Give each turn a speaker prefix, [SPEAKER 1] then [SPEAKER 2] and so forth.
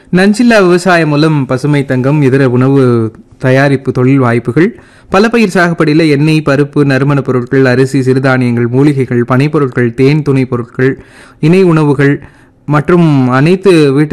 [SPEAKER 1] நஞ்சில்லா விவசாயம் மூலம் பசுமை தங்கம், இதர உணவு தயாரிப்பு தொழில் வாய்ப்புகள், பல பயிர் சாகுபடியில் எண்ணெய், பருப்பு, நறுமணப் பொருட்கள், அரிசி, சிறுதானியங்கள், மூலிகைகள், பனைப்பொருட்கள், தேன், துணை பொருட்கள், இணை உணவுகள் மற்றும் அனைத்து வீட்டு